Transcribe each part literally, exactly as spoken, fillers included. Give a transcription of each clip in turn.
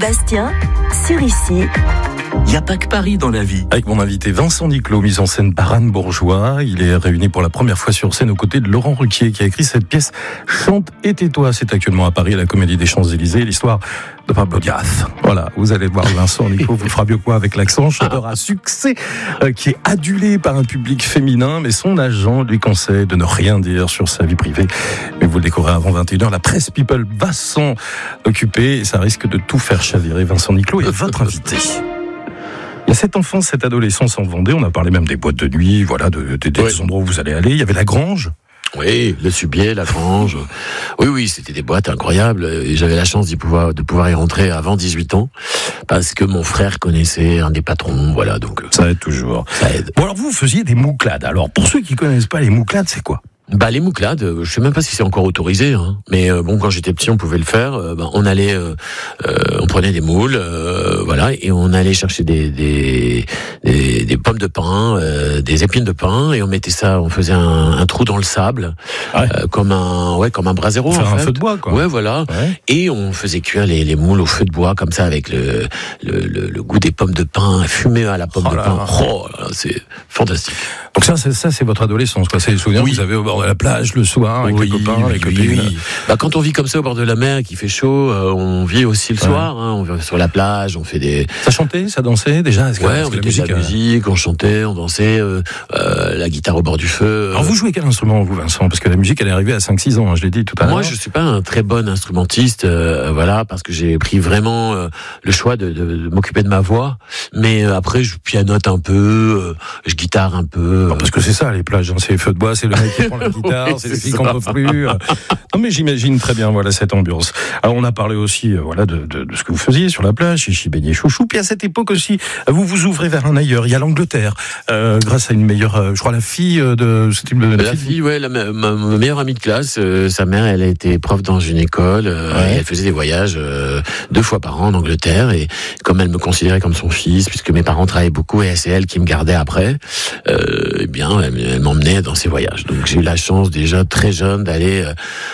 Bastien, sur Ici. Il n'y a pas que Paris dans la vie. Avec mon invité Vincent Niclot, mis en scène par Anne Bourgeois. Il est réuni pour la première fois sur scène aux côtés de Laurent Ruquier, qui a écrit cette pièce Chante et tais-toi. C'est actuellement à Paris à la Comédie des Champs-Élysées, l'histoire de Pablo Diaz. Voilà, vous allez voir Vincent Niclot, vous fera mieux quoi avec l'accent, chanteur à succès, euh, qui est adulé par un public féminin, mais son agent lui conseille de ne rien dire sur sa vie privée. Mais vous le découvrez avant vingt et une heures, la presse people va s'en occuper et ça risque de tout faire chavirer. Vincent Niclot est votre invité. Il y a cette enfance, cette adolescence en Vendée, on a parlé même des boîtes de nuit, voilà, de, de, des oui. endroits où vous allez aller. Il y avait la Grange. Oui, le Subier, la Grange. Oui, oui, c'était des boîtes incroyables. Et j'avais la chance d'y pouvoir, de pouvoir y rentrer avant dix-huit ans, parce que mon frère connaissait un des patrons, voilà, donc. Ça aide toujours. Ça aide. Bon, alors vous faisiez des mouclades. Alors, pour ceux qui connaissent pas les mouclades, c'est quoi? Bah les mouclades, je sais même pas si c'est encore autorisé, hein. Mais euh, bon, quand j'étais petit, on pouvait le faire. Euh, bah, on allait, euh, euh, on prenait des moules, euh, voilà, et on allait chercher des des des, des pommes de pin, euh, des épines de pin, et on mettait ça, on faisait un, un trou dans le sable, ouais. euh, comme un ouais comme un brasero. Faire en un fait. feu de bois, quoi. Ouais, voilà. Ouais. Et on faisait cuire les, les moules au feu de bois comme ça, avec le le, le, le goût des pommes de pin fumé à la pomme oh de là pin. là. Oh, là, c'est fantastique. Donc ça, c'est, ça, c'est votre adolescence, quoi. C'est les souvenirs Oui. que vous avez au bord de la plage le soir avec oui, les copains, oui, les oui, copines. oui. Bah, quand on vit comme ça au bord de la mer, qu'il fait chaud, euh, on vit aussi le ouais. soir. Hein, on va sur la plage, on fait des. Ça chantait, ça dansait déjà. Est-ce que, Ouais, est-ce on que la mettait musique, de la euh... musique, on chantait, on dansait, euh, euh, la guitare au bord du feu. Alors vous jouez quel instrument, vous, Vincent? Parce que la musique, elle est arrivée à cinq six ans, hein, je l'ai dit tout à l'heure. Moi, je suis pas un très bon instrumentiste, euh, voilà, parce que j'ai pris vraiment euh, le choix de, de, de m'occuper de ma voix. Mais euh, après, je pianote un peu, euh, je guitare un peu. Non, parce que c'est ça, les plages, hein, c'est les feux de bois, c'est le mec qui prend la guitare, oui, c'est, c'est les filles ça. qu'on peut plus. Non, mais j'imagine très bien, voilà, cette ambiance. Alors, on a parlé aussi, euh, voilà, de, de, de ce que vous faisiez sur la plage, chichi, beignet, chouchou. Puis à cette époque aussi, vous vous ouvrez vers un ailleurs. Il y a l'Angleterre, euh, grâce à une meilleure, euh, je crois, la fille de, c'était la, La fille, ouais, la, ma, ma meilleure amie de classe, euh, sa mère, elle a été prof dans une école, euh, ouais. et elle faisait des voyages euh, deux fois par an en Angleterre, et comme elle me considérait comme son fils, puisque mes parents travaillaient beaucoup et c'est elle qui me gardait après, euh, eh bien, elle, elle m'emmenait dans ses voyages. Donc j'ai eu la chance déjà très jeune d'aller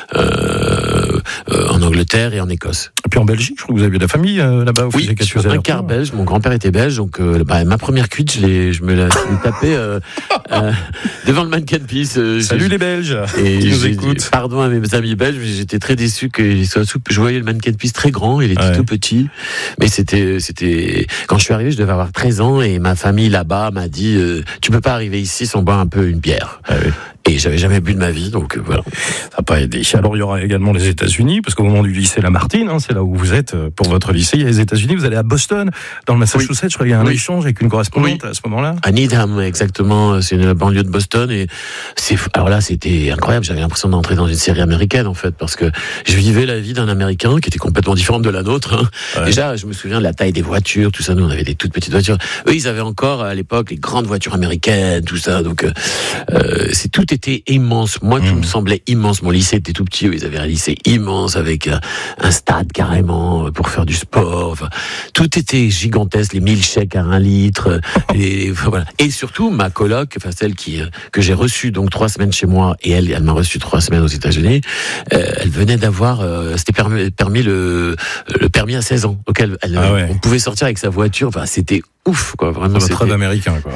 euh, euh, en Angleterre et en Écosse. Et puis en Belgique, je crois que vous aviez de la famille euh, là-bas. Vous Oui, faisiez je suis quelques un quart belge. Mon grand-père était belge, donc euh, bah, ma première cuite, je, l'ai, je me l'ai tapée euh, euh, devant le mannequin piece. Euh, Salut je, les Belges et qui nous j'ai- écoutent. Pardon à mes amis belges, mais j'étais très déçu qu'il soit sous. Je voyais le mannequin piece très grand, il était Ouais. tout petit, mais c'était, c'était. Quand je suis arrivé, je devais avoir treize ans et ma famille là-bas m'a dit euh, tu peux pas arriver ici sans boire un peu une bière. Ah oui. Et j'avais jamais bu de ma vie, donc euh, voilà. Ça n'a pas aidé. Alors, il y aura également les États-Unis, parce qu'au moment du lycée Lamartine, hein, c'est là où vous êtes euh, pour votre lycée. Il y a les États-Unis, vous allez à Boston, dans le Massachusetts. Oui. Je crois qu'il y a un Oui. échange avec une correspondante Oui. à ce moment-là. À Needham, exactement. C'est une banlieue de Boston et c'est, alors là, c'était incroyable. J'avais l'impression d'entrer dans une série américaine, en fait, parce que je vivais la vie d'un Américain qui était complètement différente de la nôtre. Hein. Ouais. Déjà, je me souviens de la taille des voitures, tout ça. Nous, on avait des toutes petites voitures. Eux, ils avaient encore, à l'époque, les grandes voitures américaines, tout ça. Donc, euh, c'est, tout était immense. Moi, tout mmh. me semblait immense. Mon lycée était tout petit. Eux, ils avaient un lycée immense avec un, un stade carrément pour faire du sport. Enfin, tout était gigantesque. Les milkshakes à un litre. Et, voilà. Et surtout, ma coloc, enfin, celle qui, que j'ai reçue donc trois semaines chez moi et elle, elle m'a reçu trois semaines aux États-Unis. Euh, elle venait d'avoir, euh, c'était permis, permis le, le permis à seize ans. Donc elle, elle, ah ouais. on pouvait sortir avec sa voiture. Enfin, c'était ouf, quoi. Vraiment, c'est c'était très américain, quoi.